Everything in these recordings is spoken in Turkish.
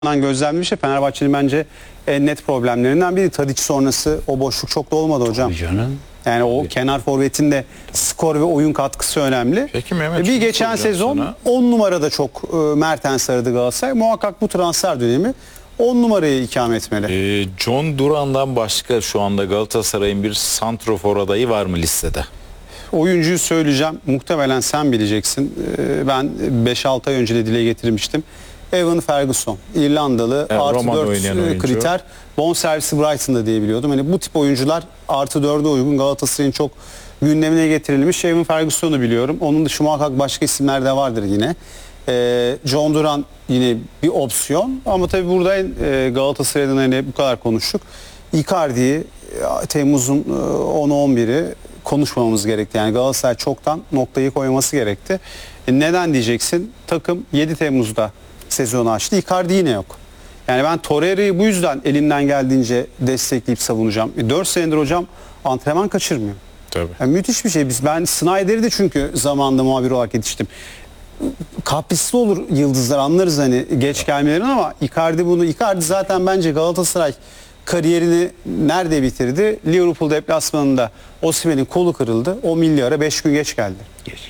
gözlemlemiş. Fenerbahçe'nin bence en net problemlerinden biri. Tadiç sonrası o boşluk çok da olmadı hocam. Tabii canım. Yani o kenar forvetin de skor ve oyun katkısı önemli. Peki Mehmet, bir geçen sezon sana 10 numarada çok Mertens aradı Galatasaray. Muhakkak bu transfer dönemi 10 numarayı ikame etmeli. John Duran'dan başka şu anda Galatasaray'ın bir santrofor adayı var mı listede? Oyuncuyu söyleyeceğim. Muhtemelen sen bileceksin. Ben 5-6 ay önce de dile getirmiştim. Evan Ferguson, İrlandalı, Evet, artı Roma'da 4 oynayan oyuncu. kriter. Bonservisi Brighton'da diye biliyordum. Hani bu tip oyuncular artı 4'e uygun, Galatasaray'ın çok gündemine getirilmiş. Evan Ferguson'u biliyorum. Onun dışı muhakkak başka isimler de vardır yine. John Duran yine bir opsiyon. Ama tabii burada Galatasaray'dan hani bu kadar konuştuk. Icardi'yi Temmuz'un 10'u 11'i konuşmamamız gerekti. Yani Galatasaray çoktan noktayı koyması gerekti. Neden diyeceksin? Takım 7 Temmuz'da sezonu açtı. Icardi yine yok. Yani ben Torreira'yı bu yüzden elimden geldiğince destekleyip savunacağım. 4 senedir hocam antrenman kaçırmıyor. Tabii. Yani müthiş bir şey. Ben Snyder'i de çünkü zamanında muhabir olarak yetiştim. Kaprisli olur yıldızlar, anlarız hani geç gelmelerini, ama Icardi zaten bence Galatasaray kariyerini nerede bitirdi? Liverpool deplasmanında Osimhen'in kolu kırıldı. O milli ara 5 gün geç geldi.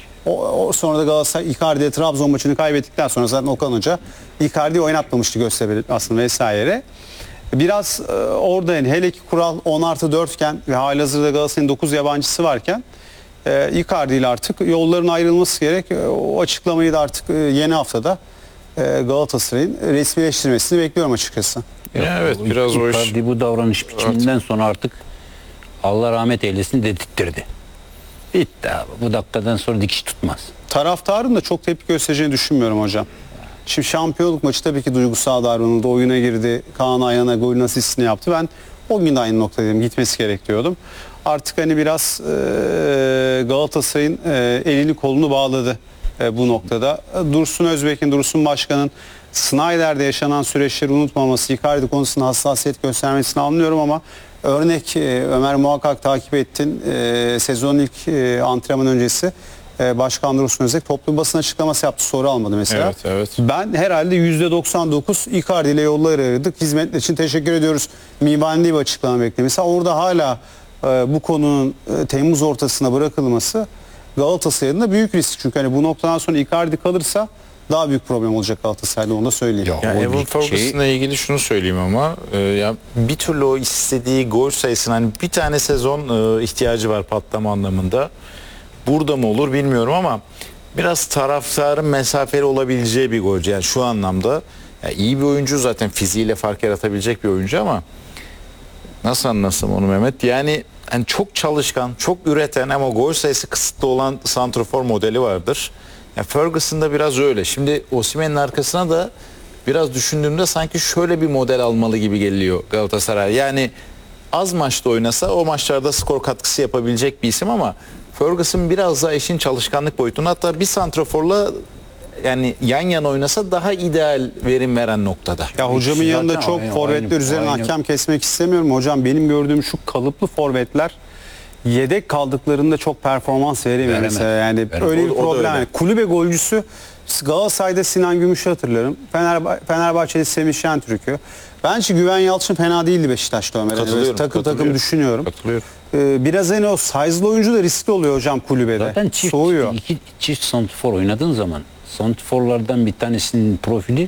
O sonra da Galatasaray Icardi'ye Trabzon maçını kaybettikten sonra zaten Okan Hoca Icardi'yi oynatmamıştı Göztepe aslında vesaire. Biraz orada yani hele ki kural 10+4 iken ve halihazırda Galatasaray'ın 9 yabancısı varken Icardi ile artık yolların ayrılması gerek. O açıklamayı da artık yeni haftada Galatasaray'ın resmileştirmesini bekliyorum açıkçası. Evet, biraz o iş. Icardi bu davranış biçiminden sonra artık Allah rahmet eylesin dedirttirdi. Bitti abi. Bu dakikadan sonra dikiş tutmaz. Taraftarın da çok tepki göstereceğini düşünmüyorum hocam. Şimdi şampiyonluk maçı tabii ki duygusal davranıldı. Oyuna girdi. Kaan Ayhan'a golün asistini yaptı. Ben o gün de aynı noktadaydım. Gitmesi gerek diyordum. Artık hani biraz Galatasaray'ın elini kolunu bağladı bu noktada. Dursun Başkan'ın Snyder'de yaşanan süreçleri unutmaması, Icardi konusunda hassasiyet göstermesini anlıyorum, ama örnek Ömer muhakkak takip ettin. Sezonun ilk antrenman öncesi Başkan Dursun Özbek toplu basın açıklaması yaptı. Soru almadı mesela. Evet, evet. Ben herhalde %99 Icardi ile yolları ayırdık. Hizmetler için teşekkür ediyoruz. Mimani bir açıklama bekliyor. Mesela orada hala bu konunun Temmuz ortasına bırakılması Galatasaray'ın da büyük risk. Çünkü hani bu noktadan sonra Icardi kalırsa daha büyük problem olacak Galatasaray'da, onu da söyleyeyim. Yok. Yani O Evan Ferguson'la ilgili şunu söyleyeyim ama ya bir türlü o istediği gol sayısını, hani bir tane sezon ihtiyacı var patlama anlamında. Burada mı olur bilmiyorum ama biraz taraftarın mesafeli olabileceği bir golcü. Yani şu anlamda iyi bir oyuncu, zaten fiziğiyle fark yaratabilecek bir oyuncu, ama nasıl anlasam onu Mehmet? Yani çok çalışkan, çok üreten ama gol sayısı kısıtlı olan santrofor modeli vardır. Yani Ferguson'da biraz öyle. Şimdi Osimhen'in arkasına da biraz düşündüğümde sanki şöyle bir model almalı gibi geliyor Galatasaray. Yani az maçta oynasa o maçlarda skor katkısı yapabilecek bir isim, ama Ferguson biraz daha işin çalışkanlık boyutunu, hatta bir santroforla yani yan yana oynasa daha ideal verim veren noktada. Ya hocamın Zaten yanında çok forvetler üzerine hakem kesmek istemiyorum. Hocam benim gördüğüm şu kalıplı forvetler yedek kaldıklarında çok performans veremiyor mesela. Yani öyle bir O da problem. öyle. Yani kulübe golcüsü Galatasaray'da Sinan Gümüş'ü hatırlarım. Fenerbahçe'de Semih Şentürk'ü. Bence Güven Yalçın fena değildi Beşiktaş'ta Ömer. Katılıyorum, Takım düşünüyorum. Katılıyorum. Biraz hani o size'lı oyuncu da riskli oluyor hocam kulübede. Zaten Soğuyor. iki çift santrfor oynadığın zaman santrforlardan bir tanesinin profili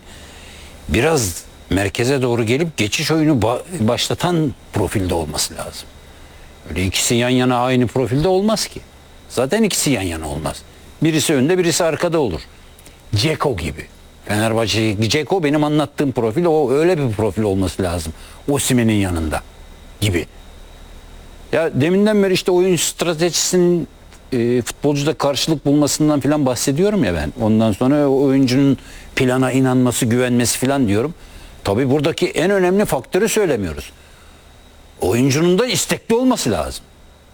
biraz merkeze doğru gelip geçiş oyunu başlatan profilde olması lazım. Öyle ikisi yan yana aynı profilde olmaz ki. Zaten ikisi yan yana olmaz. Birisi önde, birisi arkada olur. Dzeko gibi. Fenerbahçe Dzeko benim anlattığım profil, o öyle bir profil olması lazım. Osimhen'in yanında gibi. Ya deminden beri işte oyun stratejisinin futbolcuda karşılık bulmasından falan bahsediyorum ya ben. Ondan sonra o oyuncunun plana inanması, güvenmesi falan diyorum. Tabii buradaki en önemli faktörü söylemiyoruz. Oyuncunun da istekli olması lazım.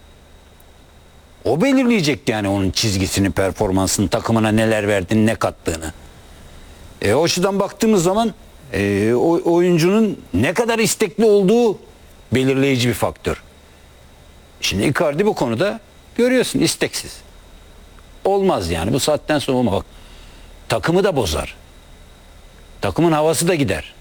O belirleyecek yani onun çizgisini, performansını, takımına neler verdiğini, ne kattığını. O açıdan baktığımız zaman o oyuncunun ne kadar istekli olduğu belirleyici bir faktör. Şimdi Icardi bu konuda görüyorsun isteksiz. Olmaz yani bu saatten sonra, bak takımı da bozar. Takımın havası da gider.